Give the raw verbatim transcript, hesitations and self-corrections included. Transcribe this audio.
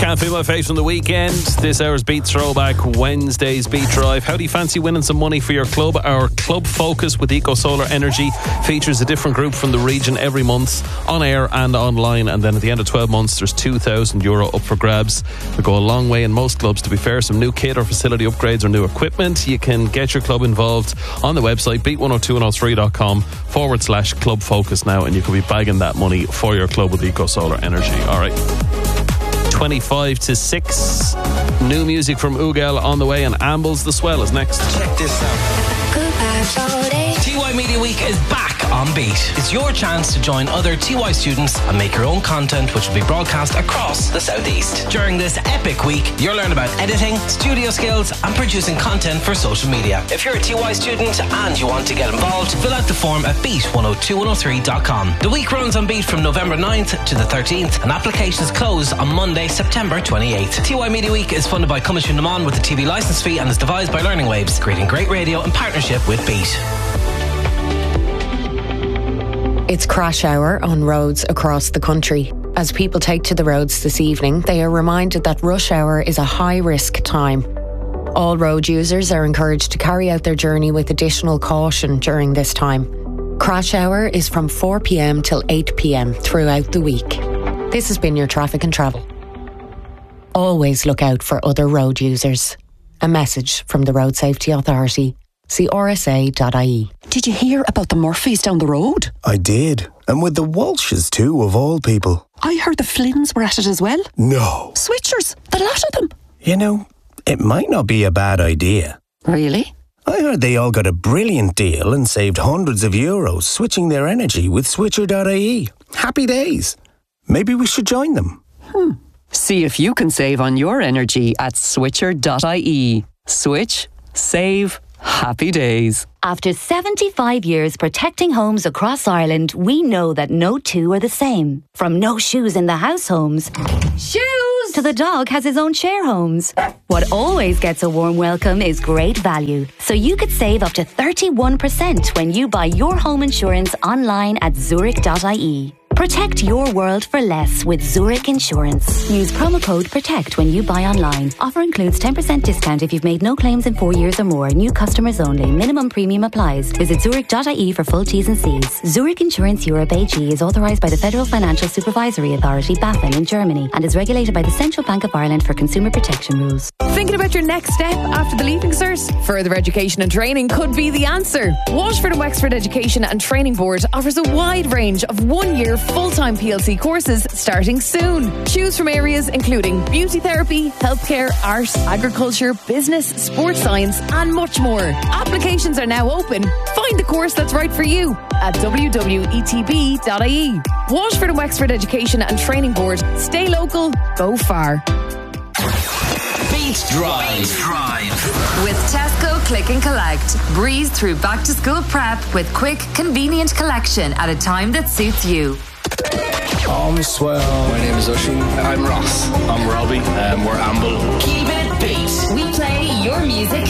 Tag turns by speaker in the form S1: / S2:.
S1: Can't Feel My Face from the weekend. This hour's Beat Throwback, Wednesday's Beat Drive. How do you fancy winning some money for your club? Our Club Focus with Eco Solar Energy features a different group from the region every month, on air and online. And then at the end of twelve months, there's two thousand euro up for grabs. They go a long way in most clubs, to be fair. Some new kit or facility upgrades or new equipment. You can get your club involved on the website, beat one oh two one oh three dot com forward slash Club Focus now, and you can be bagging that money for your club with Eco Solar Energy. All right. twenty-five to six. New music from Ugel on the way, and Ambles the Swell is next.
S2: Check this out.
S3: Good vibes all day.
S2: T Y Media Week is back on Beat. It's your chance to join other T Y students and make your own content, which will be broadcast across the Southeast. During this epic week, you'll learn about editing, studio skills, and producing content for social media. If you're a T Y student and you want to get involved, fill out the form at beat one oh two one oh three dot com. The week runs on Beat from November ninth to the thirteenth, and applications close on Monday, September twenty-eighth. T Y Media Week is funded by Cummins Naman with a T V licence fee and is devised by Learning Waves, creating great radio in partnership with Beat.
S4: It's crash hour on roads across the country. As people take to the roads this evening, they are reminded that rush hour is a high-risk time. All road users are encouraged to carry out their journey with additional caution during this time. Crash hour is from four p.m. till eight p.m. throughout the week. This has been your traffic and travel. Always look out for other road users. A message from the Road Safety Authority. See r s a dot i e.
S5: Did you hear about the Murphys down the road?
S6: I did. And with the Walshes too, of all people.
S5: I heard the Flynns were at it as well.
S6: No.
S5: Switchers, the lot of them.
S6: You know, it might not be a bad idea.
S5: Really?
S6: I heard they all got a brilliant deal and saved hundreds of euros switching their energy with switcher dot i e. Happy days. Maybe we should join them.
S5: Hmm. See if you can save on your energy at switcher dot i e. Switch, save, happy days.
S7: After seventy-five years protecting homes across Ireland, we know that no two are the same. From no shoes in the house homes, shoes, to the dog has his own share homes. What always gets a warm welcome is great value. So you could save up to thirty-one percent when you buy your home insurance online at zurich dot i e. Protect your world for less with Zurich Insurance. Use promo code PROTECT when you buy online. Offer includes ten percent discount if you've made no claims in four years or more. New customers only. Minimum premium applies. Visit zurich dot i e for full T's and C's. Zurich Insurance Europe A G is authorised by the Federal Financial Supervisory Authority, BaFin, in Germany, and is regulated by the Central Bank of Ireland for consumer protection rules.
S8: Thinking about your next step after the Leaving Cert? Further education and training could be the answer. Waterford and Wexford Education and Training Board offers a wide range of one-year full-time P L C courses starting soon. Choose from areas including beauty therapy, healthcare, art, agriculture, business, sports science, and much more. Applications are now open. Find the course that's right for you at w w e t b dot i e. Waterford and Wexford Education and Training Board. Stay local, go far.
S2: Beat Drive. Drive.
S9: With Tesco Click and Collect. Breeze through back to school prep with quick, convenient collection at a time that suits you.
S10: I'm Swell. My name is Oisin. I'm Ross. I'm Robbie. Um, we're Amble.
S9: Keep it beat. We play your music